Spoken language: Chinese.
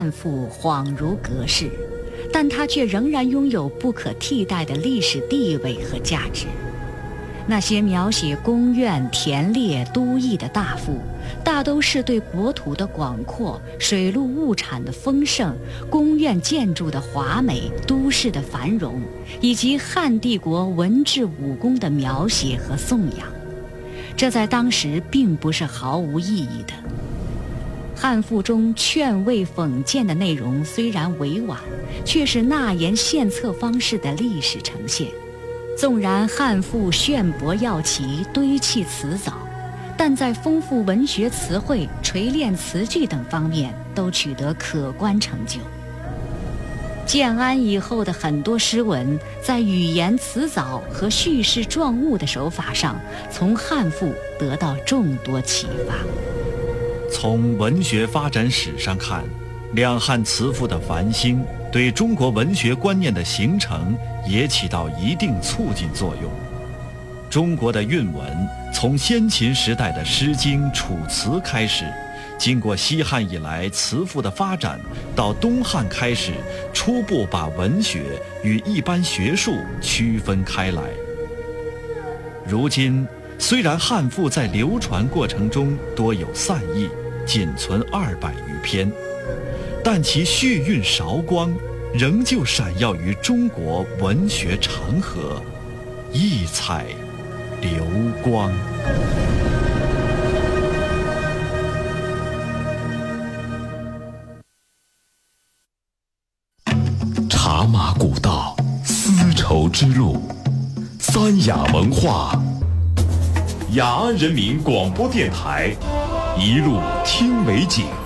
汉赋恍如隔世，但它却仍然拥有不可替代的历史地位和价值。那些描写宫苑、田猎、都邑的大赋，大都是对国土的广阔、水陆物产的丰盛、宫苑建筑的华美、都市的繁荣，以及汉帝国文治武功的描写和颂扬。这在当时并不是毫无意义的。汉赋中劝慰讽谏的内容虽然委婉，却是纳言献策方式的历史呈现。纵然汉赋炫博耀奇，堆砌辞藻，但在丰富文学词汇、锤炼词句等方面都取得可观成就。建安以后的很多诗文，在语言辞藻和叙事状物的手法上，从汉赋得到众多启发。 从文学发展史上看，两汉词赋的繁兴对中国文学观念的形成也起到一定促进作用。中国的韵文从先秦时代的《诗经》《楚辞》开始，经过西汉以来词赋的发展，到东汉开始初步把文学与一般学术区分开来。如今虽然汉赋在流传过程中多有散佚，仅存200余篇，但其序韵韶光仍旧闪耀于中国文学长河，异彩流光。 茶马古道，丝绸之路，三雅文化，雅安人民广播电台，一路听美景。